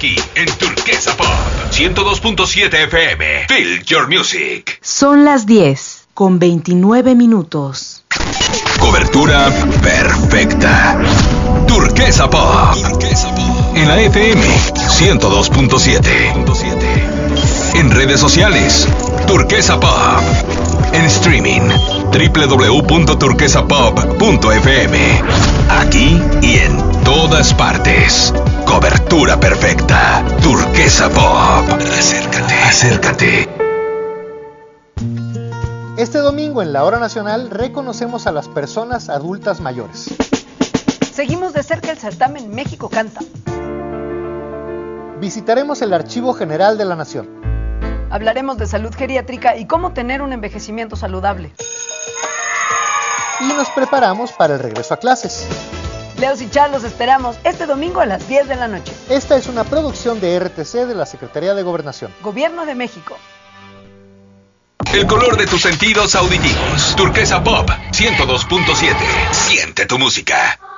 Aquí en Turquesa Pop 102.7 FM. Feel your music. Son las 10:29. Cobertura perfecta. Turquesa Pop. En la FM 102.7. En redes sociales, Turquesa Pop. En streaming, www.turquesapop.fm. Aquí y en todas partes. Cobertura perfecta. Turquesa Pop. Acércate. Este domingo en la Hora Nacional reconocemos a las personas adultas mayores. Seguimos de cerca el certamen México Canta. Visitaremos el Archivo General de la Nación. Hablaremos de salud geriátrica y cómo tener un envejecimiento saludable. Y nos preparamos para el regreso a clases. Leos y Char los esperamos este domingo a las 10 de la noche. Esta es una producción de RTC de la Secretaría de Gobernación. Gobierno de México. El color de tus sentidos auditivos. Turquesa Pop 102.7. Siente tu música.